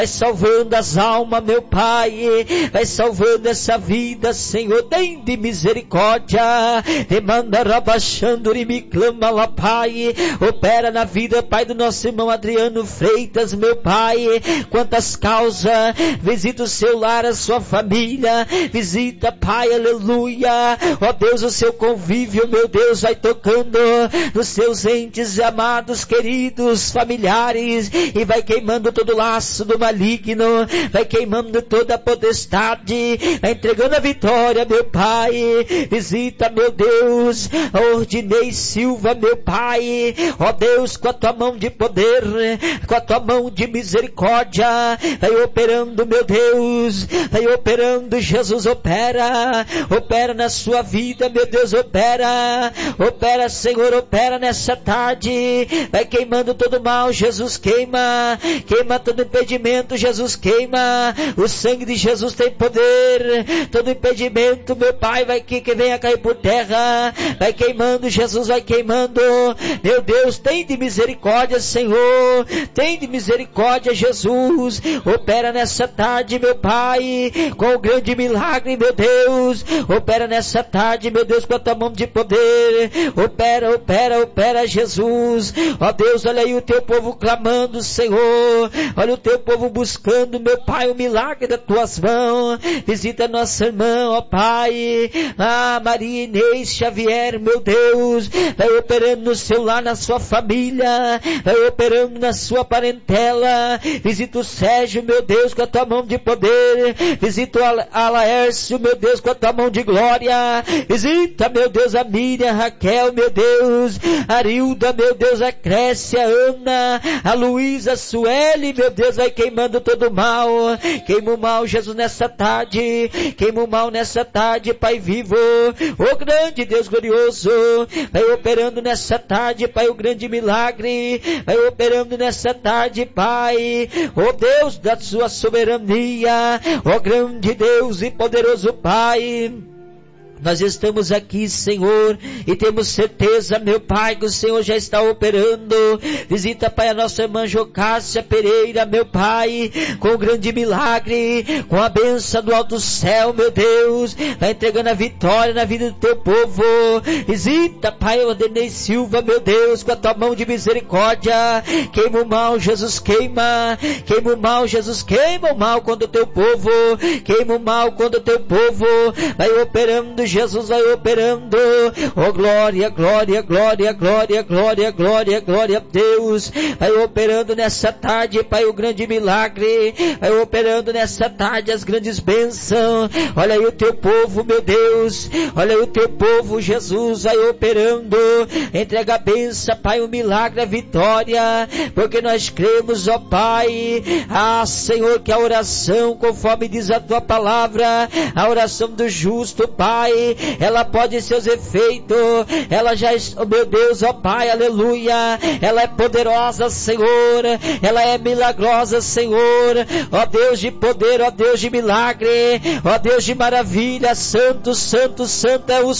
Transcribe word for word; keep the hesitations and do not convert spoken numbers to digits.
vai salvando as almas, meu Pai, vai salvando essa vida, Senhor, tem de misericórdia, demanda rabachando e me clama lá, Pai, opera na vida, Pai, do nosso irmão Adriano Freitas, meu Pai, quantas causas, visita o seu lar, a sua família, visita, Pai, aleluia, ó Deus, o seu convívio, meu Deus, vai tocando nos seus entes amados, queridos, familiares, e vai queimando todo o laço do maligno, vai queimando toda a potestade, vai entregando a vitória, meu Pai, visita, meu Deus, a Ordinei Silva, meu Pai, ó Deus, com a tua mão de poder, com a tua mão de misericórdia, vai operando, meu Deus, vai operando, Jesus, opera, opera na sua vida, meu Deus, opera, opera, Senhor, opera nessa tarde, vai queimando todo o mal, Jesus, queima, queima todo impedimento, Jesus, queima, o sangue de Jesus tem poder, todo impedimento, meu Pai, vai que, que venha cair por terra, vai queimando, Jesus, vai queimando, meu Deus, tem de misericórdia, Senhor, tem de misericórdia, Jesus, opera nessa tarde, meu Pai, com o grande milagre, meu Deus, opera nessa tarde, meu Deus, com a tua mão de poder, opera, opera, opera, Jesus, ó Deus, olha aí o teu povo clamando, Senhor, olha o teu povo buscando, meu Pai, o milagre das tuas mãos, visita nossa irmã, ó Pai, ah, Maria Inês Xavier, meu Deus, vai operando no seu lar, na sua família, vai operando na sua parentela, visita o Sérgio, meu Deus, com a tua mão de poder, visita o Alaércio, meu Deus, com a tua mão de glória, visita, meu Deus, a Miriam, a Raquel, meu Deus, a Arilda, meu Deus, a Crécia, a Ana, a Luísa, a Sueli, meu Deus, vai queimando todo o mal, queima o mal, Jesus, nessa tarde, queima o mal nessa tarde, Pai vivo, o grande Deus glorioso, vai operando nessa tarde, Pai, o grande milagre, vai operando nessa tarde, Pai, o Deus da sua soberania, o grande Deus e poderoso Pai. Nós estamos aqui, Senhor, e temos certeza, meu Pai, que o Senhor já está operando. Visita, Pai, a nossa irmã Jocássia Pereira, meu Pai, com o grande milagre, com a bênção do alto céu, meu Deus, vai entregando a vitória na vida do teu povo. Visita, Pai, Ordenei Silva, meu Deus, com a tua mão de misericórdia, queima o mal, Jesus, queima, queima o mal, Jesus, queima o mal contra o teu povo, queima o mal contra o teu povo, vai operando, Jesus, vai operando, oh glória, glória, glória, glória, glória, glória, glória a Deus, vai operando nessa tarde, Pai, o grande milagre, vai operando nessa tarde as grandes bênçãos, olha aí o teu povo, meu Deus, olha aí o teu povo, Jesus, vai operando, entrega a bênção, Pai, o milagre, a vitória, porque nós cremos, ó Pai, ah, Senhor, que a oração, conforme diz a tua palavra, a oração do justo, Pai, ela pode seus efeitos, ela já, oh meu Deus, ó Pai, aleluia, ela é poderosa, Senhor, ela é milagrosa, Senhor, ó Deus de poder, ó Deus de milagre, ó Deus de maravilha, santo, santo, santo é o